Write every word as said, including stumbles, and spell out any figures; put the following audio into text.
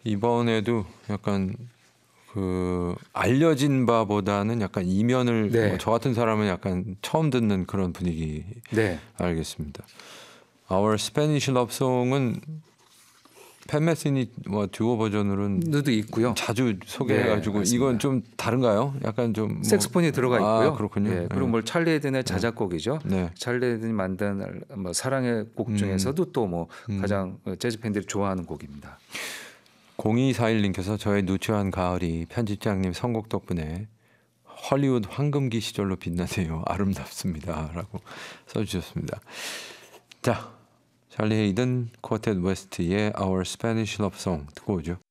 이번에도 약간 그 알려진 바보다는 약간 이면을 네. 뭐 저 같은 사람은 약간 처음 듣는 그런 분위기. 네. 알겠습니다. Our Spanish Love Song은 팻 메시니 뭐 듀오 버전으로는 도 있고요. 자주 소개해가지고 네, 이건 좀 다른가요? 약간 좀 뭐... 색스폰이 들어가 있고요. 아, 그렇군요. 예, 그리고 네. 뭐 찰리 헤든의 자작곡이죠. 네. 찰리 헤든이 만든 뭐 사랑의 곡 중에서도 음. 또 뭐 음. 가장 재즈 팬들이 좋아하는 곡입니다. 공이사일님께서 저의 누추한 가을이 편집장님 선곡 덕분에 헐리우드 황금기 시절로 빛나네요. 아름답습니다. 라고 써주셨습니다. 자, 찰리 헤이든 쿼텟 웨스트의 Our Spanish Love Song 듣고 오죠.